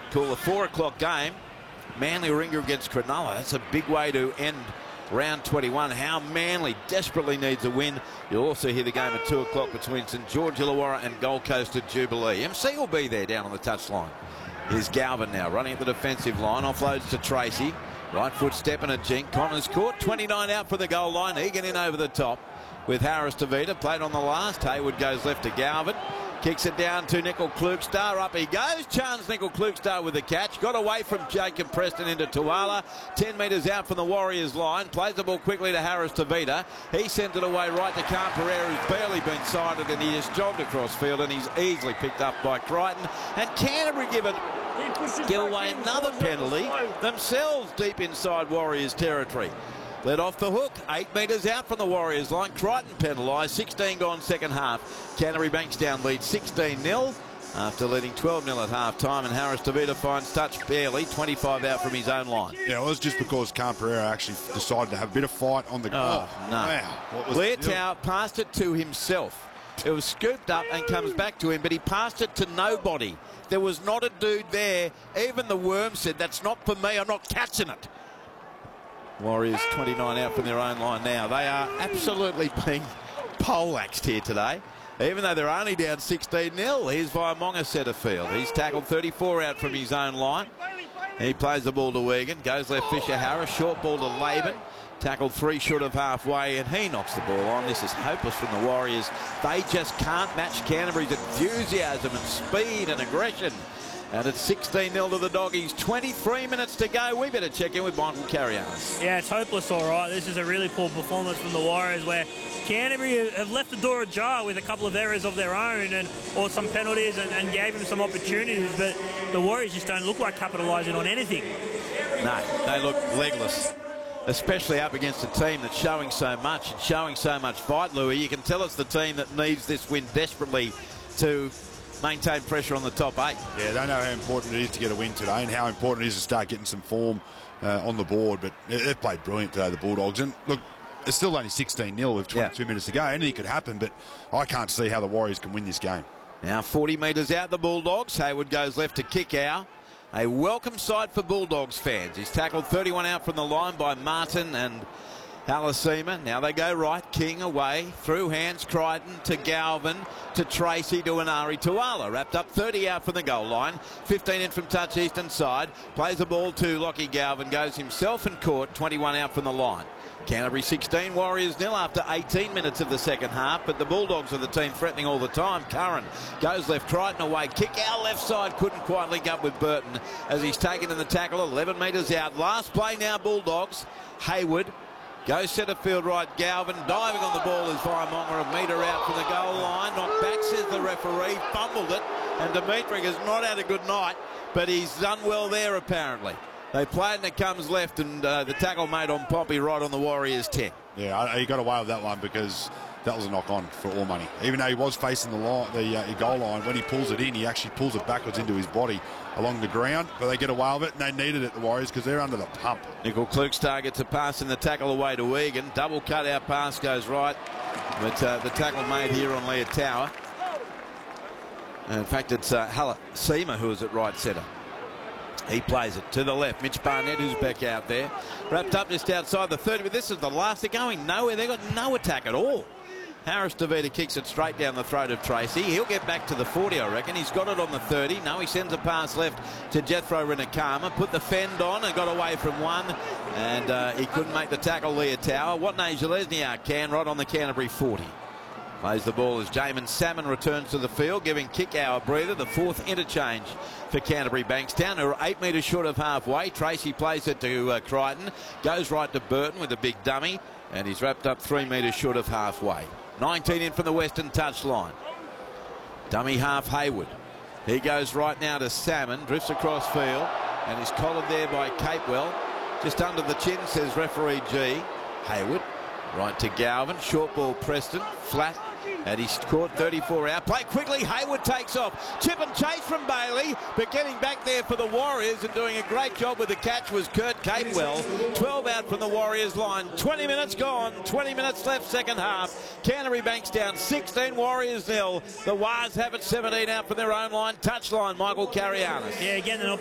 call. A 4 o'clock game. Manly Warringah against Cronulla. That's a big way to end round 21. How Manly desperately needs a win. You'll also hear the game at 2 o'clock between St George Illawarra and Gold Coast at Jubilee. MC will be there down on the touchline. Here's Galvin now running at the defensive line. Offloads to Tracy. Right foot stepping at Jink. Connors caught. 29 out for the goal line. Egan in over the top with Harris Tavita. Played on the last. Hayward goes left to Galvin. Kicks it down to Nickel Klukstar. Up he goes. Chance Nickel Klukstar with the catch. Got away from Jacob Preston into Tuala. 10 metres out from the Warriors line. Plays the ball quickly to Harris Tavita. He sends it away right to Khan Pereira, who's barely been sighted, and he just jogged across field, and he's easily picked up by Crichton. And Canterbury give away another penalty themselves deep inside Warriors territory. Led off the hook, 8 metres out from the Warriors line. Crichton penalised, 16 gone second half. Canterbury Bankstown leads 16-0 after leading 12-0 at half-time, and Harris Tavita finds touch barely, 25 out from his own line. Yeah, well, it was just because Khan Pereira actually decided to have a bit of fight on the goal. No. Wow. Leotau passed it to himself. It was scooped up and comes back to him, but he passed it to nobody. There was not a dude there. Even the Worm said, "That's not for me, I'm not catching it." Warriors 29 out from their own line now. They are absolutely being poleaxed here today, even though they're only down 16-0. Here's Vaimonga centre field. He's tackled 34 out from his own line. He plays the ball to Egan. Goes left Fisher Harris. Short ball to Laban. Tackled 3 short of halfway, and he knocks the ball on. This is hopeless from the Warriors. They just can't match Canterbury's enthusiasm and speed and aggression. And it's 16-0 to the Doggies. 23 minutes to go. We better check in with Michael Carianis. Yeah, it's hopeless, all right. This is a really poor performance from the Warriors, where Canterbury have left the door ajar with a couple of errors of their own or some penalties and gave them some opportunities. But the Warriors just don't look like capitalising on anything. No, they look legless, especially up against a team that's showing so much and showing so much fight, Louis. You can tell it's the team that needs this win desperately to maintain pressure on the top 8. Yeah, they know how important it is to get a win today and how important it is to start getting some form on the board. But they've played brilliant today, the Bulldogs. And look, it's still only 16-0 with 22 minutes to go. Anything could happen, but I can't see how the Warriors can win this game. Now 40 metres out, the Bulldogs. Hayward goes left to Kickow. A welcome sight for Bulldogs fans. He's tackled 31 out from the line by Martin and Halasima. Now they go right. King away. Through hands. Crichton to Galvin. To Tracy. To Inari. Tuala. Wrapped up 30 out from the goal line. 15 in from touch eastern side. Plays the ball to Lockie Galvin. Goes himself and caught. 21 out from the line. Canterbury 16, Warriors 0 after 18 minutes of the second half, but the Bulldogs are the team threatening all the time. Curran goes left, Crichton away, kick out left side, couldn't quite link up with Burton as he's taken in the tackle, 11 metres out. Last play now, Bulldogs. Hayward goes centre field right, Galvin diving on the ball is Vaimonga, a metre out from the goal line. Knocked back, says the referee, fumbled it, and Dimitri has not had a good night, but he's done well there apparently. They play it and it comes left, and the tackle made on Poppy right on the Warriors 10. Yeah, he got away with that one because that was a knock-on for all money. Even though he was facing the goal line, when he pulls it in, he actually pulls it backwards into his body along the ground. But they get away with it, and they needed it, the Warriors, because they're under the pump. Nickel Klukstar gets a pass in the tackle away to Egan. Double cut-out pass goes right, but the tackle made here on Leotau. In fact, it's Halasima who is at right centre. He plays it to the left. Mitch Barnett, who's back out there. Wrapped up just outside the 30, but this is the last. They're going nowhere. They've got no attack at all. Harris Tavita kicks it straight down the throat of Tracy. He'll get back to the 40, I reckon. He's got it on the 30. No, he sends a pass left to Jethro Rinakama. Put the fend on and got away from one. And he couldn't make the tackle, Leotau. Watney Jalesniak can, right on the Canterbury 40. Plays the ball as Jamin Salmon returns to the field, giving Kickow a breather, the 4th interchange for Canterbury Bankstown, who are 8 metres short of halfway. Tracy plays it to Crichton, goes right to Burton with a big dummy, and he's wrapped up 3 metres short of halfway. 19 in from the western touchline. Dummy half Hayward. He goes right now to Salmon, drifts across field, and is collared there by Capewell. Just under the chin, says referee G. Hayward. Right to Galvin, short ball Preston, flat, and he's caught 34 out. Play quickly, Hayward takes off. Chip and chase from Bailey, but getting back there for the Warriors and doing a great job with the catch was Kurt Capewell. 12 out from the Warriors line. 20 minutes gone, 20 minutes left second half. Canterbury Bankstown 16, Warriors 0. The Wars have it 17 out from their own line. Touchline, Michael Carianis. Yeah, again,